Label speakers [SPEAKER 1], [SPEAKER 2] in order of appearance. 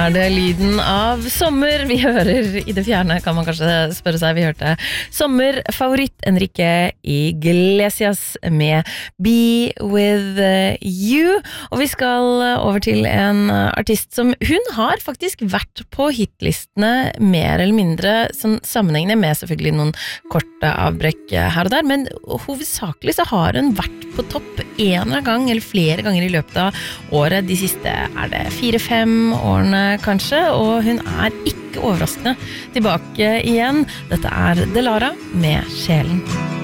[SPEAKER 1] det lyden av sommer vi hører I det fjerne, kan man kanskje spørre seg. Vi hørte sommerfavoritt Enrique Iglesias med Be With You. Og vi skal over til en artist som hun har faktisk vært på hitlistene mer eller mindre sånn sammenhengende med selvfølgelig noen korte avbrekk her og der, men hovedsakelig så har hun vært på topp en eller annen gang eller flere ganger I løpet av året. De siste det 4-5 årene kanskje, og hun ikke overraskende tilbake igjen. Dette Delara med Sjelen.